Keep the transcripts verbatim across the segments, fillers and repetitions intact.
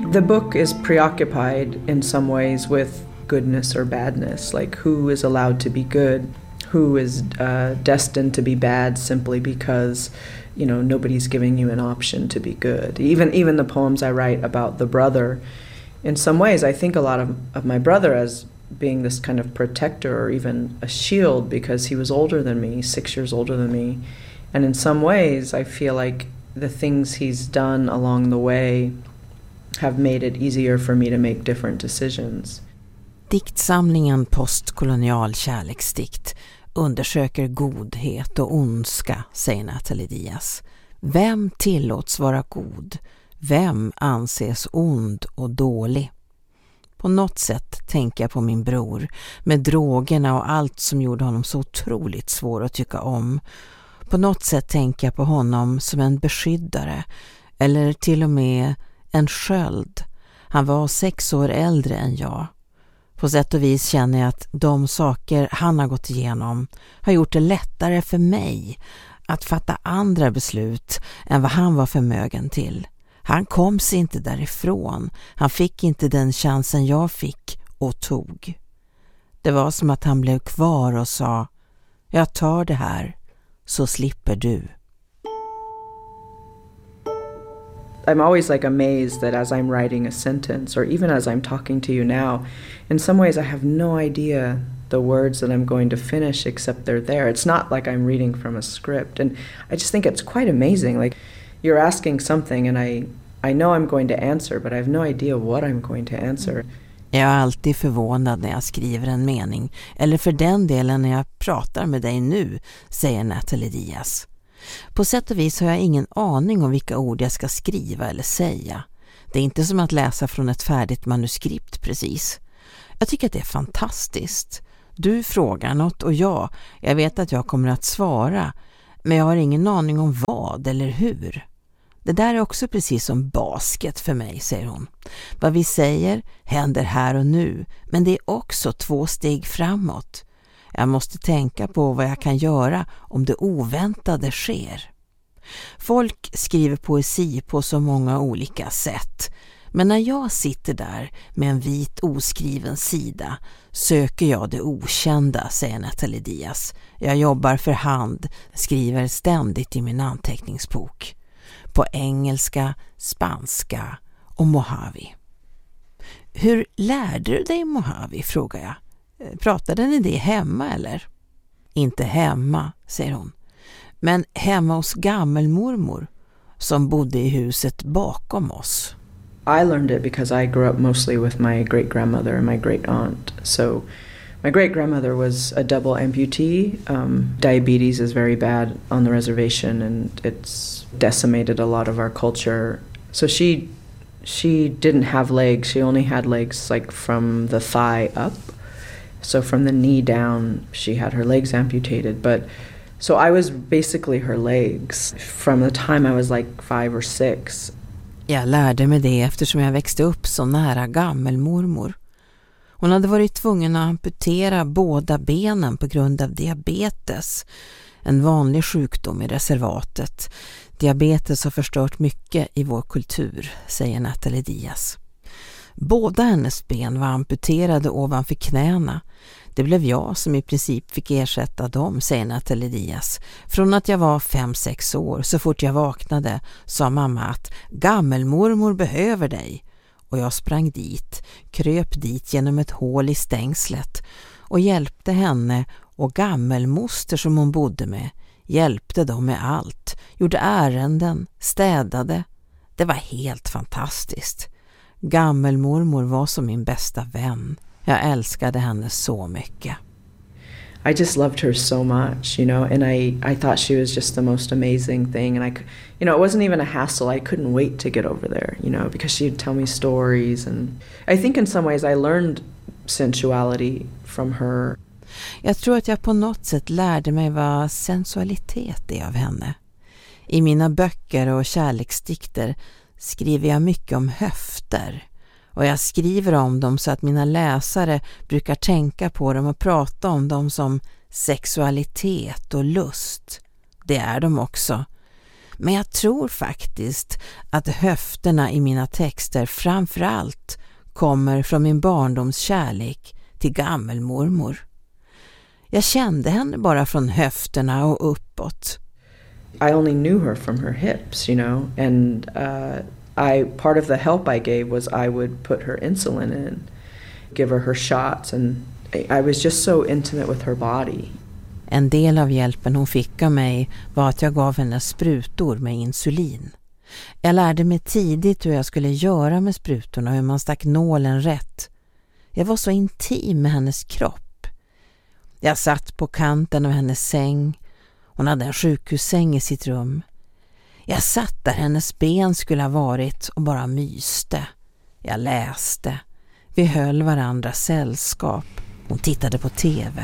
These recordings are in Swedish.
The book is preoccupied in some ways with goodness or badness, like who is allowed to be good, who is uh, destined to be bad simply because, you know, nobody's giving you an option to be good. Even even the poems I write about the brother, in some ways I think a lot of, of my brother as being this kind of protector or even a shield because he was older than me, six years older than me. And in some ways I feel like the things he's done along the way have made it easier for me to make different decisions. Diktsamlingen Postkolonial kärleksdikt undersöker godhet och ondska, säger Natalie Diaz. Vem tillåts vara god? Vem anses ond och dålig? På något sätt tänker jag på min bror med drogerna och allt som gjorde honom så otroligt svår att tycka om. På något sätt tänker jag på honom som en beskyddare eller till och med en sköld. Han var sex år äldre än jag. På sätt och vis känner jag att de saker han har gått igenom har gjort det lättare för mig att fatta andra beslut än vad han var förmögen till. Han kom sig inte därifrån. Han fick inte den chansen jag fick och tog. Det var som att han blev kvar och sa: jag tar det här så slipper du. I'm always like amazed that as I'm writing a sentence or even as I'm talking to you now, in some ways I have no idea the words that I'm going to finish except they're there. It's not like I'm reading from a script. And I just think it's quite amazing. Like you're asking something and I, I know I'm going to answer, but I have no idea what I'm going to answer. Jag är alltid förvånad när jag skriver en mening, eller för den delen när jag pratar med dig nu, säger Natalie Diaz. På sätt och vis har jag ingen aning om vilka ord jag ska skriva eller säga. Det är inte som att läsa från ett färdigt manuskript precis. Jag tycker att det är fantastiskt. Du frågar något och jag, jag vet att jag kommer att svara, men jag har ingen aning om vad eller hur. Det där är också precis som basket för mig, säger hon. Vad vi säger händer här och nu, men det är också två steg framåt. Jag måste tänka på vad jag kan göra om det oväntade sker. Folk skriver poesi på så många olika sätt. Men när jag sitter där med en vit oskriven sida söker jag det okända, säger Natalie Diaz. Jag jobbar för hand, skriver ständigt i min anteckningsbok. På engelska, spanska och Mojave. Hur lärde du dig Mojave, frågar jag. Pratade ni det hemma eller? Inte hemma, säger hon. Men hemma hos gammelmormor som bodde i huset bakom oss. I learned it because I grew up mostly with my great-grandmother and my great-aunt. So my great-grandmother was a double amputee. Um, diabetes is very bad on the reservation and it's decimated a lot of our culture. So she she didn't have legs. She only had legs like from the thigh up. So from the knee down, she had her legs amputated. But so I was basically her legs from the time I was like five or six. Jag lärde mig det eftersom jag växte upp så nära gammelmormor. Hon hade varit tvungen att amputera båda benen på grund av diabetes. En vanlig sjukdom i reservatet. Diabetes har förstört mycket i vår kultur, säger Natalie Diaz. Båda hennes ben var amputerade ovanför knäna. Det blev jag som i princip fick ersätta dem, säger Natalie Diaz. Från att jag var fem sex år, så fort jag vaknade, sa mamma att gammelmormor behöver dig. Och jag sprang dit, kröp dit genom ett hål i stängslet och hjälpte henne och gammelmoster som hon bodde med. Hjälpte dem med allt, gjorde ärenden, städade. Det var helt fantastiskt. Gammelmormor var som min bästa vän. Jag älskade henne så mycket. I just loved her so much, you know, and I, I thought she was just the most amazing thing. And I, you know, it wasn't even a hassle. I couldn't wait to get over there, you know, because she'd tell me stories. And I think in some ways I learned sensuality from her. Jag tror att jag på något sätt lärde mig vad sensualitet är av henne. I mina böcker och kärleksdikter skriver jag mycket om höfter. Och jag skriver om dem så att mina läsare brukar tänka på dem och prata om dem som sexualitet och lust. Det är de också. Men jag tror faktiskt att höfterna i mina texter framförallt kommer från min barndoms kärlek till gammelmormor. Jag kände henne bara från höfterna och uppåt. I only knew her from her hips, you know, and uh, I part of the help I gave was I would put her insulin in, give her her shots, and I was just so intimate with her body. En del av hjälpen hon fick av mig var att jag gav henne sprutor med insulin. Jag lärde mig tidigt hur jag skulle göra med sprutorna och hur man stack nålen rätt. Jag var så intim med hennes kropp. Jag satt på kanten av hennes säng. Hon hade en sjukhussäng i sitt rum. Jag satt där hennes ben skulle ha varit och bara myste. Jag läste. Vi höll varandra sällskap. Hon tittade på tv.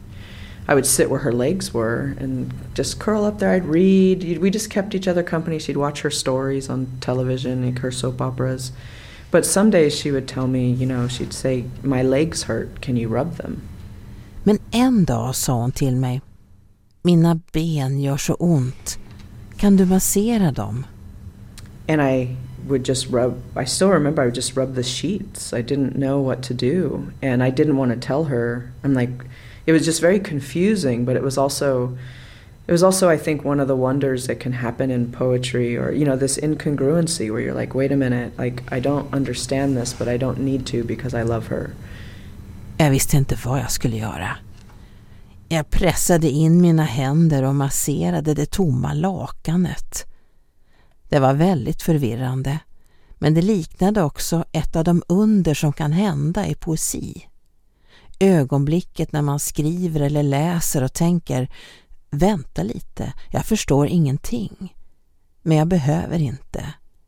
I would sit where her legs were and just curl up there. I'd read. We just kept each other company. She'd watch her stories on television, like her soap operas. But some days she would tell me, you know, she'd say, my legs hurt, can you rub them? Men en dag sa hon till mig, mina ben gör så ont. Kan du massera dem? And I would just rub, I still remember I would just rub the sheets. I didn't know what to do. And I didn't want to tell her. I'm like, it was just very confusing, but it was also, it was also, I think, one of the wonders that can happen in poetry, or, you know, this incongruency where you're like, wait a minute, like, I don't understand this, but I don't need to because I love her. Jag visste inte vad jag skulle göra. Jag pressade in mina händer och masserade det tomma lakanet. Det var väldigt förvirrande, men det liknade också ett av de under som kan hända i poesi. Ögonblicket när man skriver eller läser och tänker, vänta lite, jag förstår ingenting. Men jag behöver inte.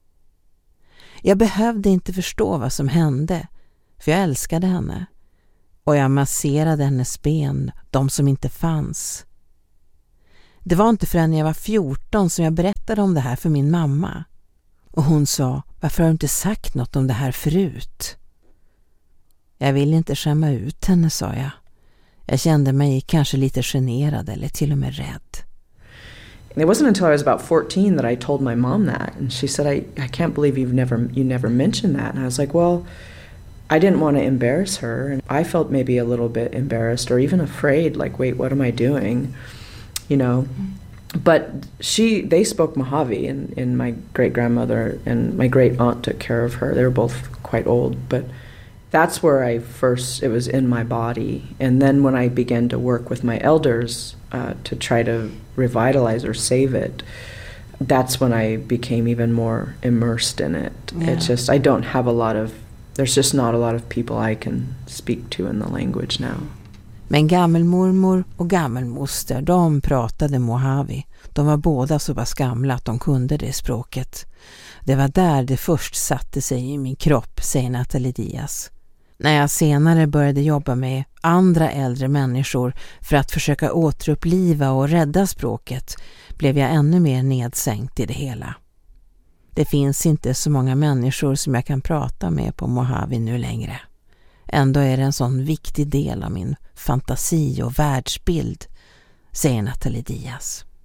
Jag behövde inte förstå vad som hände, för jag älskade henne. Och jag masserade hennes ben, de som inte fanns. Det var inte förrän jag var fjorton som jag berättade om det här för min mamma. Och hon sa, varför har du inte sagt något om det här förut? Jag ville inte skämma ut henne, sa jag. Jag kände mig kanske lite generad eller till och med rädd. It wasn't until I was about fourteen that I told my mom that. And she said, I, I can't believe you've never, you never mentioned that. And I was like, well, I didn't want to embarrass her. And I felt maybe a little bit embarrassed or even afraid, like, wait, what am I doing? You know, but she, they spoke Mojave, and, and my great-grandmother and my great-aunt took care of her. They were both quite old, but that's where I first, it was in my body. And then when I began to work with my elders uh, to try to revitalize or save it, that's when I became even more immersed in it. Yeah. It's just, I don't have a lot of, there's just not a lot of people I can speak to in the language now. Men gammelmormor och gammelmoster, de pratade Mojave. De var båda så pass gamla att de kunde det språket. Det var där det först satte sig i min kropp, säger Nathalie Diaz. När jag senare började jobba med andra äldre människor för att försöka återuppliva och rädda språket blev jag ännu mer nedsänkt i det hela. Det finns inte så många människor som jag kan prata med på Mojave nu längre. Ändå är det en sån viktig del av min fantasi och världsbild, säger Nathalie Diaz.